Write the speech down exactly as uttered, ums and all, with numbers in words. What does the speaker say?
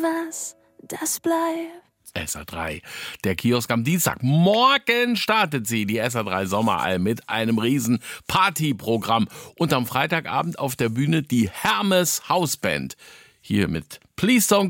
was, das bleibt. S R drei. Der Kiosk am Dienstag. Morgen startet sie, die S R drei Sommeralm, mit einem riesen Partyprogramm. Und am Freitagabend auf der Bühne die Hermes Hausband. Hier mit Please Don't